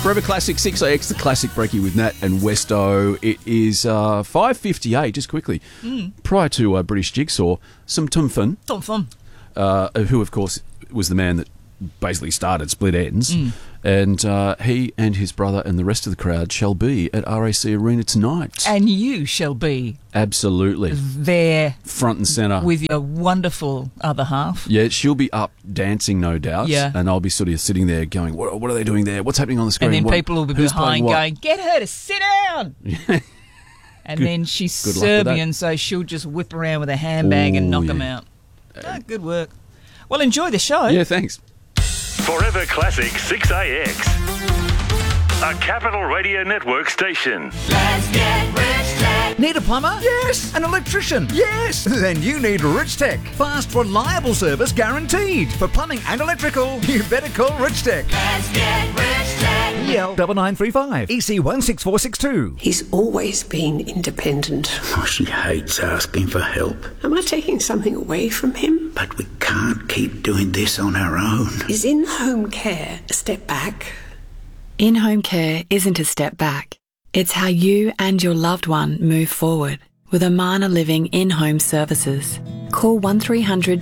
Forever Classic 6AX, the classic brekkie with Nat and Westo. It is 5:58, just quickly. Prior to British Jigsaw, some Tum Fun, who, of course, was the man that basically started Split Ends. And he and his brother and the rest of the crowd shall be at RAC Arena tonight. And you shall be Absolutely. there. Front and centre. With your wonderful other half. Yeah, she'll be up dancing, no doubt. Yeah. And I'll be sort of sitting there going, what are they doing there? What's happening on the screen? And then people will be who's behind playing what? going, get her to sit down. And then she's good luck with that. Serbian, so she'll just whip around with a handbag and knock them out. Good work. Well, enjoy the show. Yeah, thanks. Forever Classic 6AX. A Capital Radio Network station. Let's get rich tech. Need a plumber? Yes. An electrician? Yes. Then you need Rich Tech. Fast, reliable service guaranteed. For plumbing and electrical, you better call Rich Tech. Let's get rich tech. EL 9935 EC 16462. He's always been independent. Oh, she hates asking for help. Am I taking something away from him? But we can't keep doing this on our own. Is in-home care a step back? In-home care isn't a step back. It's how you and your loved one move forward with Amana Living in-home services. Call 1300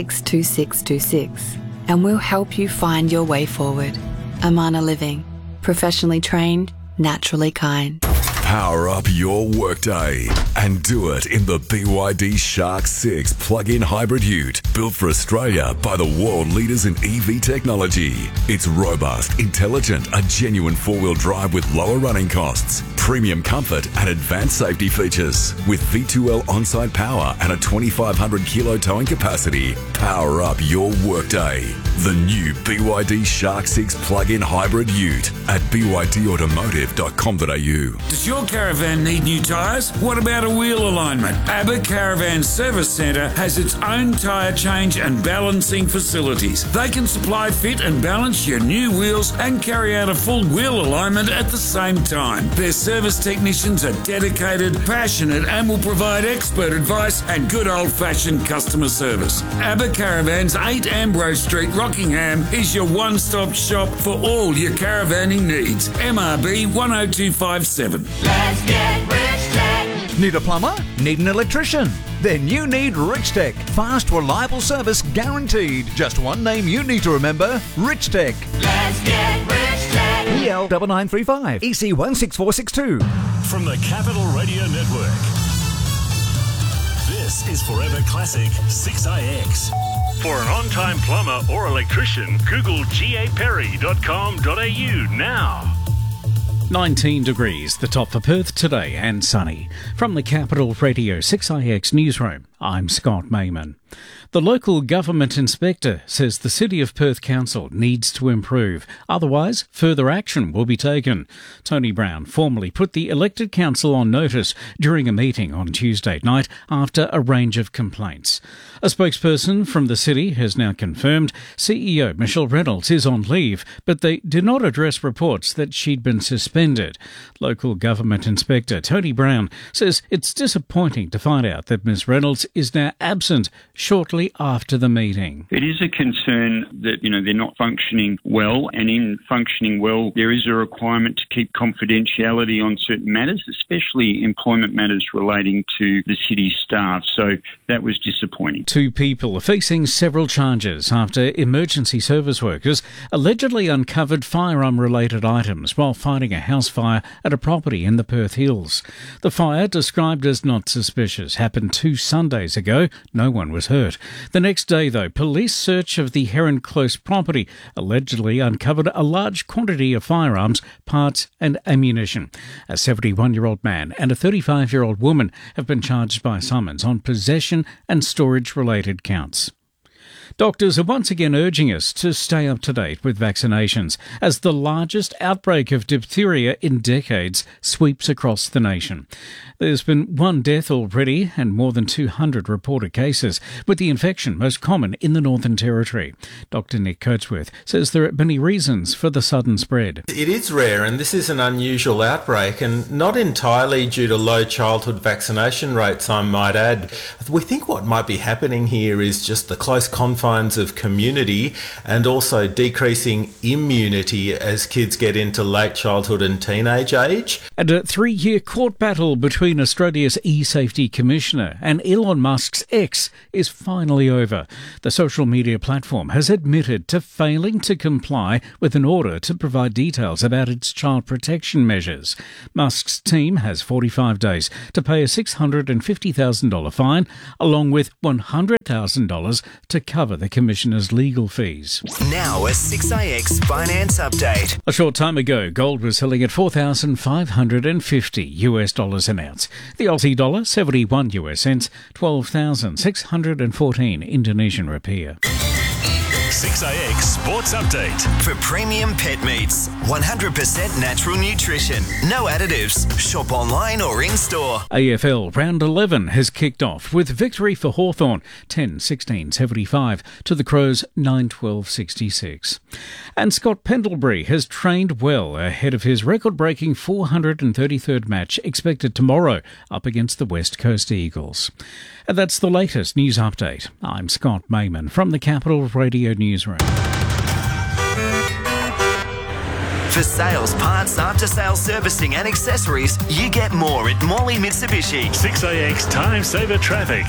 262626 and we'll help you find your way forward. Amana Living. Professionally trained, naturally kind. Power up your workday and do it in the BYD Shark 6 plug-in hybrid ute, built for Australia by the world leaders in EV technology. It's robust, intelligent, a genuine four-wheel drive with lower running costs, premium comfort and advanced safety features. With V2L on-site power and a 2,500 kilo towing capacity, power up your workday. The new BYD Shark 6 plug-in hybrid ute at bydautomotive.com.au. Does your caravan need new tyres? What about a wheel alignment? ABBA Caravan Service Centre has its own tyre change and balancing facilities. They can supply, fit and balance your new wheels and carry out a full wheel alignment at the same time. Their service technicians are dedicated, passionate and will provide expert advice and good old-fashioned customer service. ABBA Caravans, 8 Ambrose Street, Rockingham is your one-stop shop for all your caravanning needs. MRB 10257. Let's get rich tech. Need a plumber? Need an electrician? Then you need Rich Tech. Fast, reliable service guaranteed. Just one name you need to remember, Rich Tech. Let's get rich tech. EL 9935 EC 16462. From the Capital Radio Network. This is Forever Classic 6AX. For an on-time plumber or electrician, Google gaperry.com.au now. 19 degrees, the top for Perth today, and sunny. From the Capital Radio 6IX newsroom, I'm Scott Mayman. The local government inspector says the City of Perth Council needs to improve. Otherwise, further action will be taken. Tony Brown formally put the elected council on notice during a meeting on Tuesday night after a range of complaints. A spokesperson from the city has now confirmed CEO Michelle Reynolds is on leave, but they did not address reports that she'd been suspended. Local government inspector Tony Brown says it's disappointing to find out that Ms Reynolds is now absent shortly after the meeting. It is a concern that, they're not functioning well, and in functioning well, there is a requirement to keep confidentiality on certain matters, especially employment matters relating to the city's staff. So that was disappointing. 2 people are facing several charges after emergency service workers allegedly uncovered firearm-related items while fighting a house fire at a property in the Perth Hills. The fire, described as not suspicious, happened 2 Sundays ago. No one was hurt. The next day, though, police search of the Heron Close property allegedly uncovered a large quantity of firearms, parts and ammunition. A 71-year-old man and a 35-year-old woman have been charged by summons on possession and storage-related counts. Doctors are once again urging us to stay up to date with vaccinations as the largest outbreak of diphtheria in decades sweeps across the nation. There's been 1 death already and more than 200 reported cases, with the infection most common in the Northern Territory. Dr Nick Coatsworth says there are many reasons for the sudden spread. It is rare, and this is an unusual outbreak, and not entirely due to low childhood vaccination rates, I might add. We think what might be happening here is just the close confines confines of community and also decreasing immunity as kids get into late childhood and teenage age. And a 3-year court battle between Australia's e-safety commissioner and Elon Musk's X is finally over. The social media platform has admitted to failing to comply with an order to provide details about its child protection measures. Musk's team has 45 days to pay a $650,000 fine, along with $100,000 to cover the commissioner's legal fees. Now a 6IX finance update. A short time ago, gold was selling at $4,550 an ounce. The Aussie dollar, 71 US cents, 12,614 Indonesian rupiah. 6IX Sports Update. For premium pet meats, 100% natural nutrition, no additives. Shop online or in-store. AFL Round 11 has kicked off with victory for Hawthorn, 10-16-75 to the Crows 9-12-66. And Scott Pendlebury has trained well ahead of his record-breaking 433rd match expected tomorrow up against the West Coast Eagles. And that's the latest news update. I'm Scott Mayman from the Capital Radio Newsroom. For sales, parts, after-sales servicing and accessories, you get more at Morley Mitsubishi. 6IX Time Saver Traffic.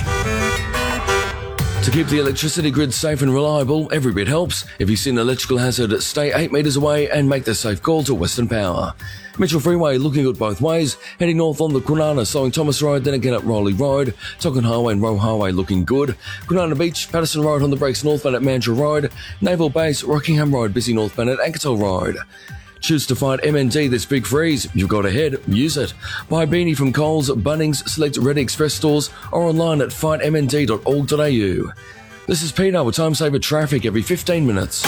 To keep the electricity grid safe and reliable, every bit helps. If you see an electrical hazard, stay 8 metres away and make the safe call to Western Power. Mitchell Freeway looking good both ways. Heading north on the Kwinana, slowing Thomas Road, then again up Rowley Road. Tocken Highway and Roe Highway looking good. Kwinana Beach, Patterson Road on the brakes northbound at Mandurah Road. Naval Base, Rockingham Road, busy northbound at Ankersall Road. Choose to find MND this big freeze. You've got ahead, use it. Buy a beanie from Coles, Bunnings, select Reddy Express stores or online at findmnd.org.au. This is Peter with Time Saver Traffic every 15 minutes.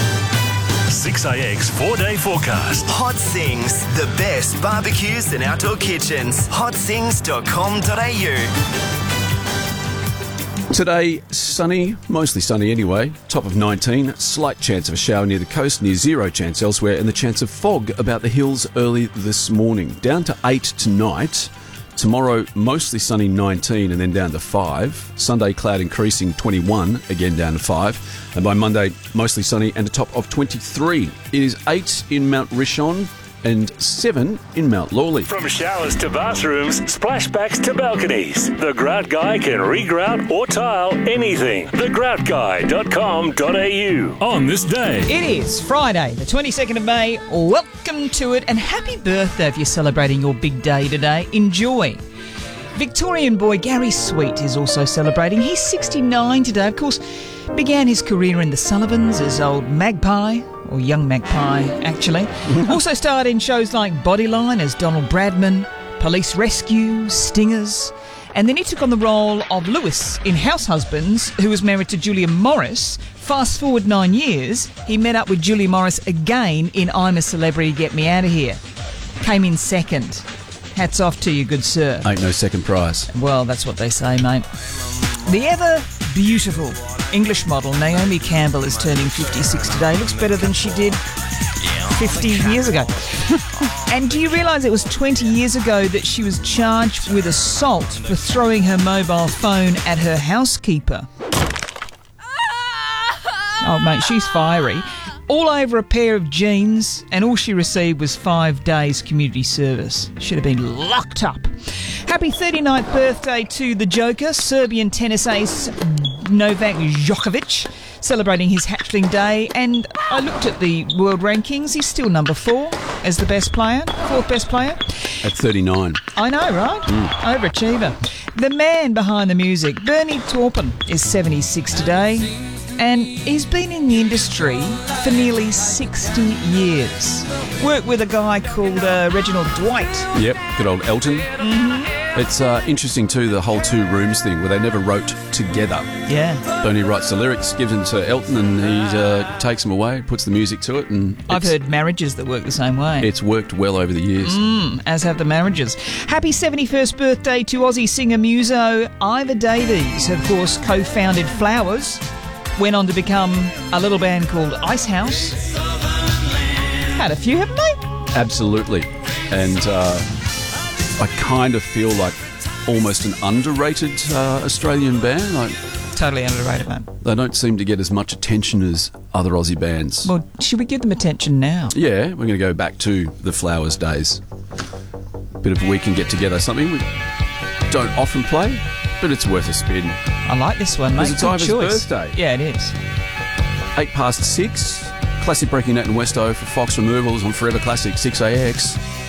6IX 4-day forecast. Hot Sings, the best barbecues and outdoor kitchens. hotsings.com.au. Today, sunny, mostly sunny anyway, top of 19, slight chance of a shower near the coast, near 0 chance elsewhere, and the chance of fog about the hills early this morning. Down to 8 tonight. Tomorrow, mostly sunny, 19, and then down to 5. Sunday, cloud increasing, 21, again down to 5. And by Monday, mostly sunny and a top of 23. It is 8 in Mount Rishon and 7 in Mount Lawley. From showers to bathrooms, splashbacks to balconies, the Grout Guy can regrout or tile anything. thegroutguy.com.au. On this day, it is Friday, the 22nd of May. Welcome to it, and happy birthday if you're celebrating your big day today. Enjoy. Victorian boy Gary Sweet is also celebrating. He's 69 today. Of course, began his career in The Sullivans as old Magpie, or young Magpie, actually. Also starred in shows like Bodyline as Donald Bradman, Police Rescue, Stingers, and then he took on the role of Lewis in House Husbands, who was married to Julia Morris. Fast forward 9 years, he met up with Julia Morris again in I'm a Celebrity, Get Me Out of Here. Came in second. Hats off to you, good sir. Ain't no second prize. Well, that's what they say, mate. The ever beautiful English model Naomi Campbell is turning 56 today. Looks better than she did 50 years ago. And do you realise it was 20 years ago that she was charged with assault for throwing her mobile phone at her housekeeper? Oh, mate, she's fiery. All over a pair of jeans, and all she received was 5 days community service. Should have been locked up. Happy 39th birthday to the Joker, Serbian tennis ace Novak Djokovic, celebrating his hatchling day. And I looked at the world rankings. He's still number 4 as the best player, 4th best player. At 39. I know, right? Overachiever. The man behind the music, Bernie Taupin, is 76 today. And he's been in the industry for nearly 60 years. Worked with a guy called Reginald Dwight. Yep, good old Elton. Mm-hmm. It's interesting too, the whole 2 rooms thing where they never wrote together. Yeah. Bernie writes the lyrics, gives them to Elton, and he takes them away, puts the music to it. And I've heard marriages that work the same way. It's worked well over the years. As have the marriages. Happy 71st birthday to Aussie singer muso Ivor Davies, of course co-founded Flowers. Went on to become a little band called Icehouse. Had a few, haven't they? Absolutely. And I kind of feel like almost an underrated Australian band. Like Totally underrated, mate. They don't seem to get as much attention as other Aussie bands. Well, should we give them attention now? Yeah, we're going to go back to the Flowers days. Bit of a weekend get-together, something we don't often play, but it's worth a spin. I like this one, mate. Because it's Good Ivor's choice. birthday. Yeah, it is. 6:08. Classic breaking Nat and Westo for Fox Removals on Forever Classic 6AX.